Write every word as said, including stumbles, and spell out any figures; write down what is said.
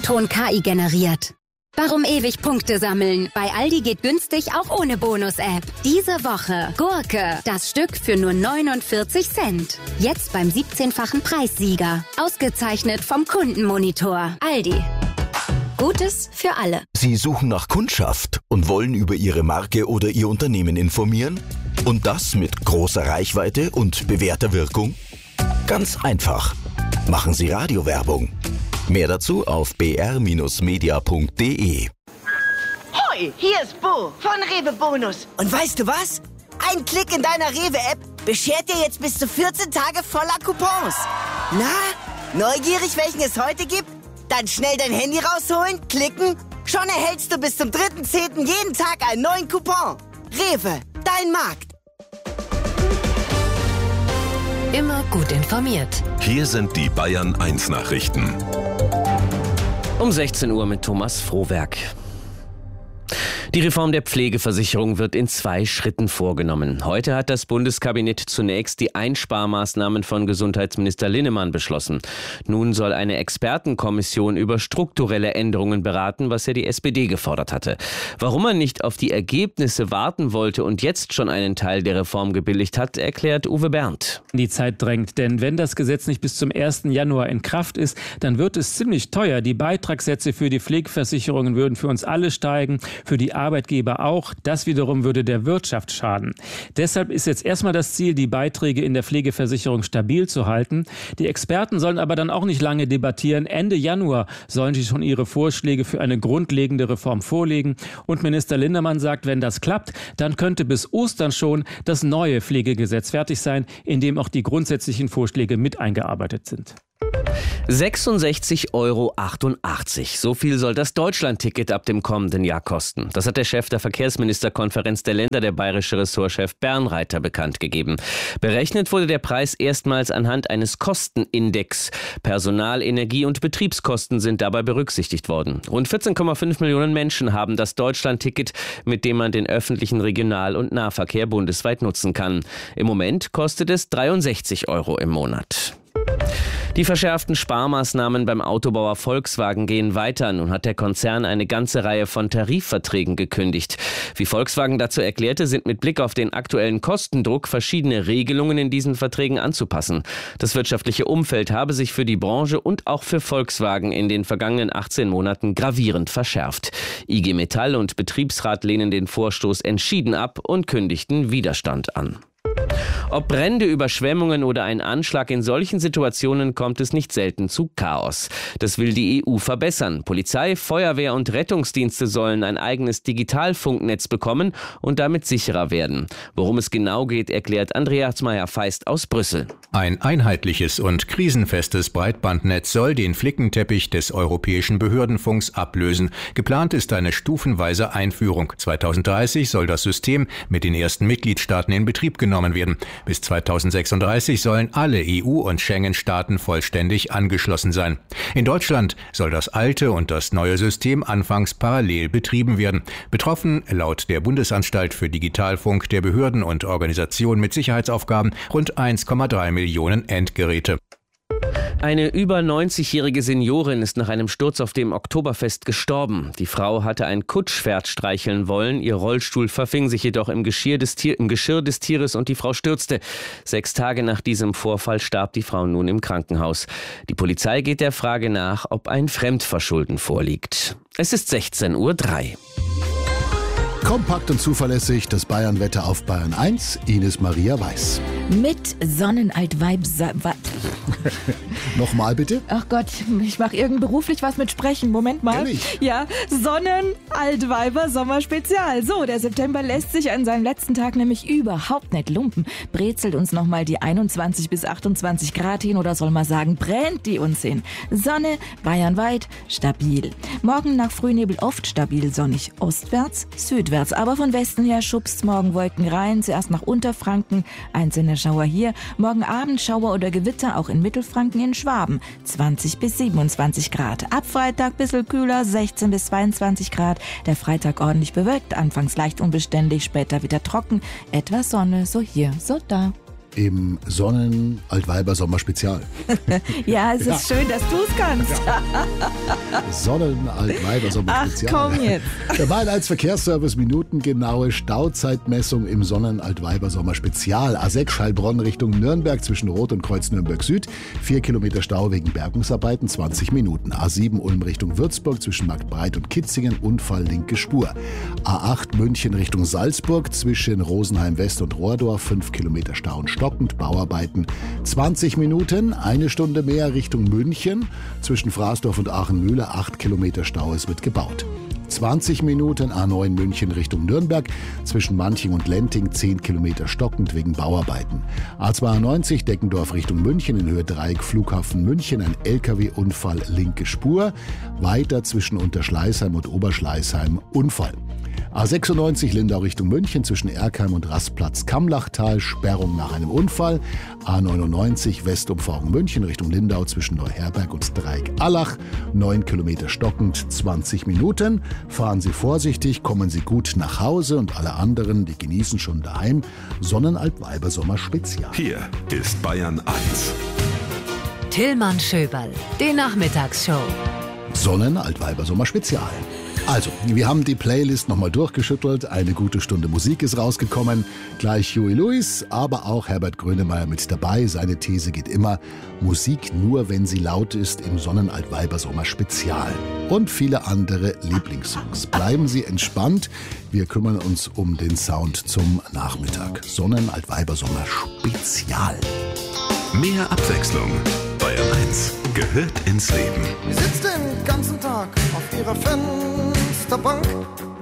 Ton-K I generiert. Warum ewig Punkte sammeln? Bei Aldi geht günstig auch ohne Bonus-App. Diese Woche Gurke, das Stück für nur neunundvierzig Cent. Jetzt beim siebzehnfachen Preissieger. Ausgezeichnet vom Kundenmonitor. Aldi. Gutes für alle. Sie suchen nach Kundschaft und wollen über Ihre Marke oder Ihr Unternehmen informieren? Und das mit großer Reichweite und bewährter Wirkung? Ganz einfach. Machen Sie Radiowerbung. Mehr dazu auf b r media punkt d e. Hoi, hier ist Bo von Rewe Bonus. Und weißt du was? Ein Klick in deiner Rewe-App beschert dir jetzt bis zu vierzehn Tage voller Coupons. Na, neugierig, welchen es heute gibt? Dann schnell dein Handy rausholen, klicken. Schon erhältst du bis zum dritten zehnten jeden Tag einen neuen Coupon. Rewe, dein Markt. Immer gut informiert. Hier sind die Bayern eins Nachrichten. Um sechzehn Uhr mit Thomas Frohwerk. Die Reform der Pflegeversicherung wird in zwei Schritten vorgenommen. Heute hat das Bundeskabinett zunächst die Einsparmaßnahmen von Gesundheitsminister Linnemann beschlossen. Nun soll eine Expertenkommission über strukturelle Änderungen beraten, was ja die S P D gefordert hatte. Warum man nicht auf die Ergebnisse warten wollte und jetzt schon einen Teil der Reform gebilligt hat, erklärt Uwe Berndt. Die Zeit drängt, denn wenn das Gesetz nicht bis zum ersten Januar in Kraft ist, dann wird es ziemlich teuer. Die Beitragssätze für die Pflegeversicherungen würden für uns alle steigen, für die Arbeitgeber auch. Das wiederum würde der Wirtschaft schaden. Deshalb ist jetzt erstmal das Ziel, die Beiträge in der Pflegeversicherung stabil zu halten. Die Experten sollen aber dann auch nicht lange debattieren. Ende Januar sollen sie schon ihre Vorschläge für eine grundlegende Reform vorlegen. Und Minister Linnemann sagt, wenn das klappt, dann könnte bis Ostern schon das neue Pflegegesetz fertig sein, in dem auch die grundsätzlichen Vorschläge mit eingearbeitet sind. sechsundsechzig Euro achtundachtzig. So viel soll das Deutschlandticket ab dem kommenden Jahr kosten. Das hat der Chef der Verkehrsministerkonferenz der Länder, der bayerische Ressortchef Bernreiter, bekannt gegeben. Berechnet wurde der Preis erstmals anhand eines Kostenindex. Personal-, Energie- und Betriebskosten sind dabei berücksichtigt worden. Rund vierzehn Komma fünf Millionen Menschen haben das Deutschlandticket, mit dem man den öffentlichen Regional- und Nahverkehr bundesweit nutzen kann. Im Moment kostet es dreiundsechzig Euro im Monat. Die verschärften Sparmaßnahmen beim Autobauer Volkswagen gehen weiter. Nun hat der Konzern eine ganze Reihe von Tarifverträgen gekündigt. Wie Volkswagen dazu erklärte, sind mit Blick auf den aktuellen Kostendruck verschiedene Regelungen in diesen Verträgen anzupassen. Das wirtschaftliche Umfeld habe sich für die Branche und auch für Volkswagen in den vergangenen achtzehn Monaten gravierend verschärft. I G Metall und Betriebsrat lehnen den Vorstoß entschieden ab und kündigten Widerstand an. Ob Brände, Überschwemmungen oder ein Anschlag, in solchen Situationen kommt es nicht selten zu Chaos. Das will die E U verbessern. Polizei, Feuerwehr und Rettungsdienste sollen ein eigenes Digitalfunknetz bekommen und damit sicherer werden. Worum es genau geht, erklärt Andreas Meyer-Feist aus Brüssel. Ein einheitliches und krisenfestes Breitbandnetz soll den Flickenteppich des europäischen Behördenfunks ablösen. Geplant ist eine stufenweise Einführung. zweitausenddreißig soll das System mit den ersten Mitgliedstaaten in Betrieb genommen werden. Bis zweitausendsechsunddreißig sollen alle E U- und Schengen-Staaten vollständig angeschlossen sein. In Deutschland soll das alte und das neue System anfangs parallel betrieben werden. Betroffen, laut der Bundesanstalt für Digitalfunk der Behörden und Organisationen mit Sicherheitsaufgaben, rund eins Komma drei Millionen Endgeräte. Eine über neunzigjährige Seniorin ist nach einem Sturz auf dem Oktoberfest gestorben. Die Frau hatte ein Kutschpferd streicheln wollen. Ihr Rollstuhl verfing sich jedoch im Geschirr des, Tier, im Geschirr des Tieres und die Frau stürzte. Sechs Tage nach diesem Vorfall starb die Frau nun im Krankenhaus. Die Polizei geht der Frage nach, ob ein Fremdverschulden vorliegt. Es ist sechzehn Uhr drei. Kompakt und zuverlässig das Bayern-Wetter auf Bayern eins. Ines Maria Weiß. Mit Sonnenalt-Vibe. Nochmal bitte. Ach Gott, ich mache irgend beruflich was mit Sprechen. Moment mal. Ehrlich? Ja, Sonnenaltweiber Sommerspezial. So, der September lässt sich an seinem letzten Tag nämlich überhaupt nicht lumpen. Brezelt uns nochmal die einundzwanzig bis achtundzwanzig Grad hin oder soll man sagen, brennt die uns hin. Sonne, bayernweit, stabil. Morgen nach Frühnebel oft stabil sonnig. Ostwärts, südwärts. Aber von Westen her schubst morgen Wolken rein. Zuerst nach Unterfranken, einzelne Schauer hier. Morgen Abend Schauer oder Gewitter auch in Mittelfranken, in Schwaben. zwanzig bis siebenundzwanzig Grad. Ab Freitag bisschen kühler, sechzehn bis zweiundzwanzig Grad. Der Freitag ordentlich bewölkt, anfangs leicht unbeständig, später wieder trocken. Etwas Sonne, so hier, so da. im Sonnen-Altweiber-Sommer-Spezial. Ja, es ist Ja. schön, dass du es kannst. Sonnen-Altweiber-Sommer-Spezial. Ach, komm jetzt. Der Bayern eins Verkehrsservice, minutengenaue Stauzeitmessung im Sonnen-Altweiber-Sommer-Spezial. A sechs Heilbronn Richtung Nürnberg zwischen Rot und Kreuz Nürnberg Süd. Vier Kilometer Stau wegen Bergungsarbeiten, zwanzig Minuten. A sieben Ulm Richtung Würzburg zwischen Marktbreit und Kitzingen, Unfall linke Spur. A acht München Richtung Salzburg zwischen Rosenheim West und Rohrdorf, fünf Kilometer Stau und stockend, Bauarbeiten, zwanzig Minuten. Eine Stunde mehr Richtung München zwischen Fraßdorf und Aachen-Mühle, acht Kilometer Stau, es wird gebaut. zwanzig Minuten A neun München Richtung Nürnberg, zwischen Manching und Lenting zehn Kilometer stockend wegen Bauarbeiten. A zweiundneunzig Deckendorf Richtung München in Höhe Dreieck Flughafen München, ein L K W-Unfall linke Spur, weiter zwischen Unterschleißheim und Oberschleißheim Unfall. A sechsundneunzig Lindau Richtung München zwischen Erkheim und Rastplatz Kammlachtal, Sperrung nach einem Unfall. A neunundneunzig Westumfahrung München Richtung Lindau zwischen Neuherberg und Dreieck Allach, neun Kilometer stockend, zwanzig Minuten. Fahren Sie vorsichtig, kommen Sie gut nach Hause und alle anderen, die genießen schon daheim. Sonnen-Altweiber-Sommer Spezial. Hier ist Bayern eins. Tillmann Schöberl, die Nachmittagsshow. Sonnen-Altweiber-Sommer Spezial. Also, wir haben die Playlist nochmal durchgeschüttelt. Eine gute Stunde Musik ist rausgekommen. Gleich Huey Lewis, aber auch Herbert Grönemeyer mit dabei. Seine These geht immer: Musik nur, wenn sie laut ist, im Sonnen-Altweiber-Sommer Spezial. Und viele andere Lieblingssongs. Bleiben Sie entspannt. Wir kümmern uns um den Sound zum Nachmittag. Sonnen-Altweiber-Sommer Spezial. Mehr Abwechslung. Bayern eins gehört ins Leben. Sie sitzt den ganzen Tag auf ihrer Fensterbank